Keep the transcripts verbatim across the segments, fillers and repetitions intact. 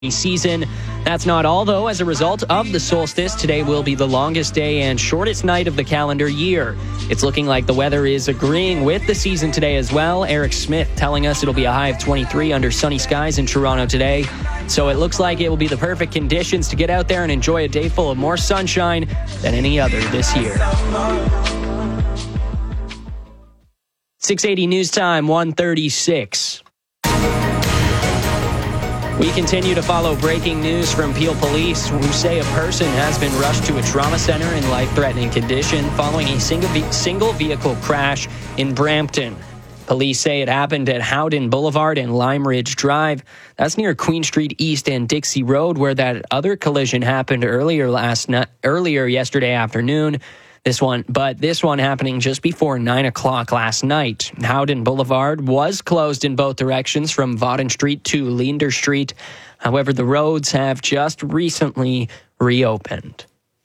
season. That's not all, though. As a result of the solstice, today will be the longest day and shortest night of the calendar year. It's looking like the weather is agreeing with the season today as well. Eric Smith telling us it'll be a high of twenty-three under sunny skies in Toronto today. So it looks like it will be the perfect conditions to get out there and enjoy a day full of more sunshine than any other this year. six eighty News Time, one thirty-six. We continue to follow breaking news from Peel Police, who say a person has been rushed to a trauma center in life-threatening condition following a single, ve- single vehicle crash in Brampton. Police say it happened at Howden Boulevard and Lime Ridge Drive. That's near Queen Street East and Dixie Road, where that other collision happened earlier last night, earlier yesterday afternoon. This one, but this one happening just before nine o'clock last night. Howden Boulevard was closed in both directions from Vaughan Street to Leander Street. However, the roads have just recently reopened.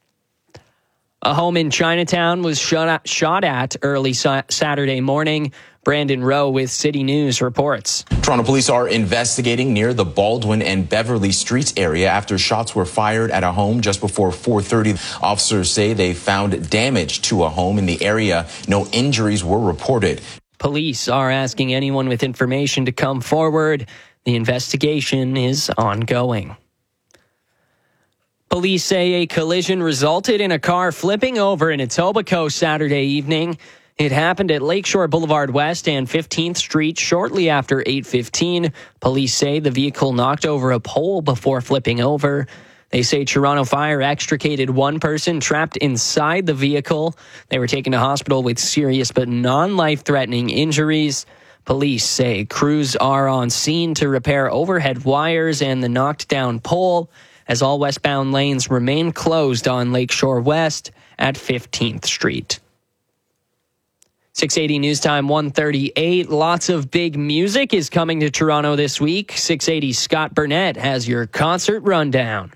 A home in Chinatown was shot at, shot at early sa- Saturday morning. Brandon Rowe with City News reports. Toronto police are investigating near the Baldwin and Beverly Streets area after shots were fired at a home just before four thirty. Officers say they found damage to a home in the area. No injuries were reported. Police are asking anyone with information to come forward. The investigation is ongoing. Police say a collision resulted in a car flipping over in Etobicoke Saturday evening. It happened at Lakeshore Boulevard West and fifteenth Street shortly after eight fifteen. Police say the vehicle knocked over a pole before flipping over. They say Toronto Fire extricated one person trapped inside the vehicle. They were taken to hospital with serious but non-life-threatening injuries. Police say crews are on scene to repair overhead wires and the knocked-down pole, as all westbound lanes remain closed on Lakeshore West at fifteenth Street. six eighty News Time, one thirty-eight. Lots of big music is coming to Toronto this week. six eighty Scott Burnett has your concert rundown.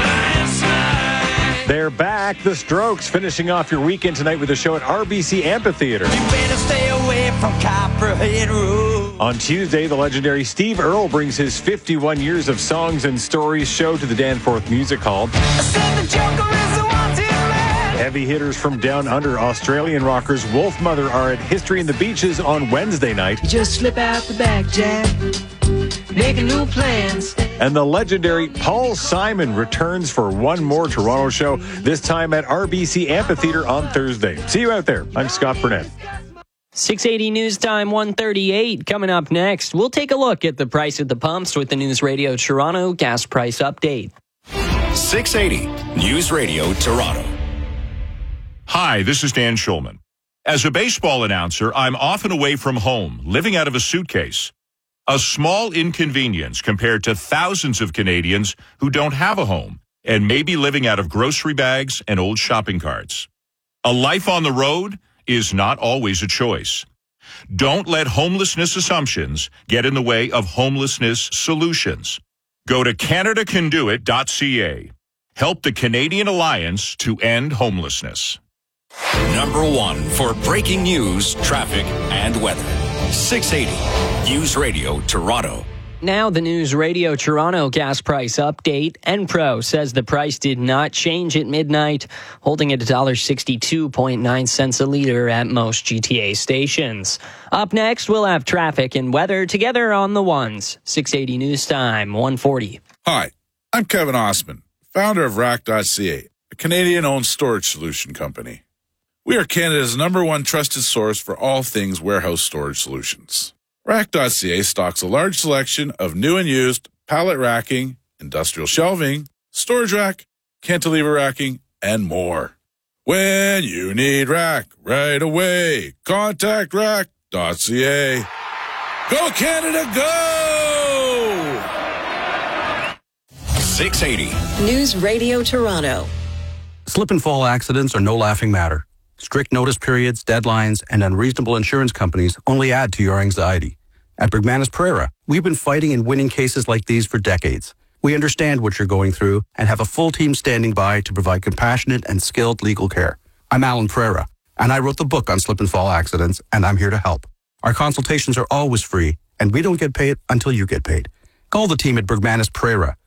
They're back. The Strokes finishing off your weekend tonight with a show at R B C Amphitheater. You better stay away from Copperhead Road. On Tuesday, the legendary Steve Earle brings his fifty-one years of songs and stories show to the Danforth Music Hall. I said the Joker is the wanted man. Heavy hitters from down under, Australian rockers Wolf Mother are at History in the Beaches on Wednesday night. You just slip out the back, Jack. Making new plans. And the legendary Paul Simon returns for one more Toronto show, this time at R B C Amphitheater on Thursday. See you out there. I'm Scott Burnett. six eighty News Time, one thirty-eight. Coming up next, we'll take a look at the price at the pumps with the News Radio Toronto gas price update. six eighty News Radio Toronto. Hi, this is Dan Schulman. As a baseball announcer, I'm often away from home, living out of a suitcase. A small inconvenience compared to thousands of Canadians who don't have a home and may be living out of grocery bags and old shopping carts. A life on the road is not always a choice. Don't let homelessness assumptions get in the way of homelessness solutions. Go to canada can do it dot c a. Help the Canadian Alliance to end homelessness. Number one for breaking news, traffic, and weather. six eighty News Radio Toronto. Now the News Radio Toronto gas price update. Enpro says the price did not change at midnight, holding at one dollar sixty-two point nine cents a liter at most G T A stations. Up next, we'll have traffic and weather together on the ones. six eighty News Time, one forty. Hi, I'm Kevin Osman, founder of rack dot c a, a Canadian-owned storage solution company. We are Canada's number one trusted source for all things warehouse storage solutions. rack dot c a stocks a large selection of new and used pallet racking, industrial shelving, storage rack, cantilever racking, and more. When you need rack right away, contact rack dot c a. Go Canada, go! six eighty News Radio Toronto. Slip and fall accidents are no laughing matter. Strict notice periods, deadlines, and unreasonable insurance companies only add to your anxiety. At Bergmanis Pereira, we've been fighting and winning cases like these for decades. We understand what you're going through and have a full team standing by to provide compassionate and skilled legal care. I'm Alan Pereira, and I wrote the book on slip and fall accidents, and I'm here to help. Our consultations are always free, and we don't get paid until you get paid. Call the team at Bergmanis Pereira